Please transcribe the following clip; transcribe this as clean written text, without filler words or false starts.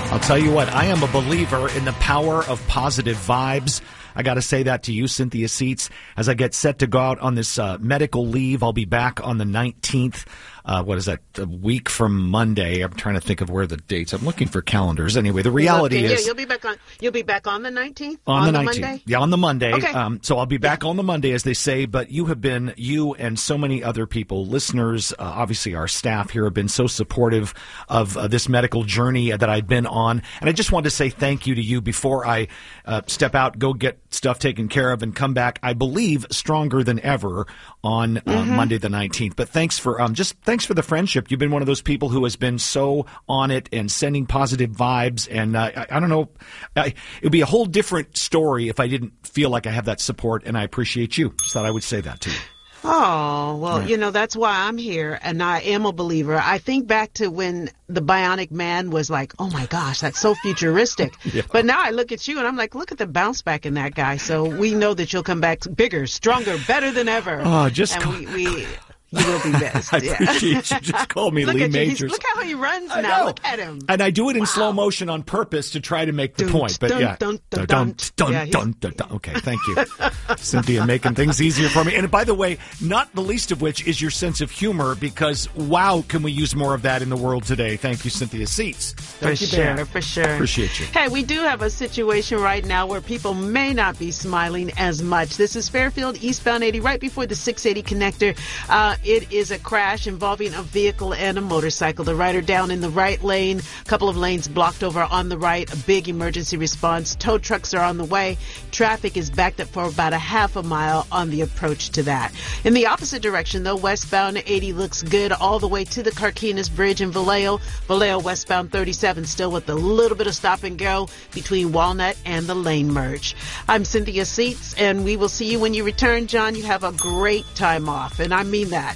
I'll tell you what, I am a believer in the power of positive vibes. I got to say that to you, Cynthia Seats. As I get set to go out on this medical leave, I'll be back on the 19th. What is that? A week from Monday. I'm trying to think of where the dates. I'm looking for calendars. Anyway, the reality is you'll be back on the 19th. On the 19th. Yeah, on the Monday. Okay. So I'll be back on the Monday, as they say. But you and so many other people, listeners, obviously our staff here, have been so supportive of this medical journey that I've been on. And I just wanted to say thank you to you before I step out, go get stuff taken care of, and come back, I believe, stronger than ever on Monday the 19th. But thanks for thanks for the friendship. You've been one of those people who has been so on it and sending positive vibes. And I don't know, it would be a whole different story if I didn't feel like I have that support, and I appreciate you. Just thought I would say that to you. Oh, well, that's why I'm here, and I am a believer. I think back to when the Bionic Man was like, oh my gosh, that's so futuristic. Yeah. But now I look at you and I'm like, look at the bounce back in that guy. So we know that you'll come back bigger, stronger, better than ever. Oh, You will be missed. I appreciate you. Just call me Lee Majors. Look how he runs now. Look at him. And I do it in slow motion on purpose to try to make the point. But Okay, thank you. Cynthia, making things easier for me. And by the way, not the least of which is your sense of humor, because, wow, can we use more of that in the world today. Thank you, Cynthia Seats. For sure. Appreciate you. Hey, we do have a situation right now where people may not be smiling as much. This is Fairfield, eastbound 80, right before the 680 connector. It is a crash involving a vehicle and a motorcycle. The rider down in the right lane, a couple of lanes blocked over on the right, a big emergency response. Tow trucks are on the way. Traffic is backed up for about a half a mile on the approach to that. In the opposite direction, though, westbound 80 looks good all the way to the Carquinez Bridge in Vallejo. Vallejo westbound 37 still with a little bit of stop and go between Walnut and the lane merge. I'm Cynthia Seats, and we will see you when you return. John, you have a great time off, and I mean that.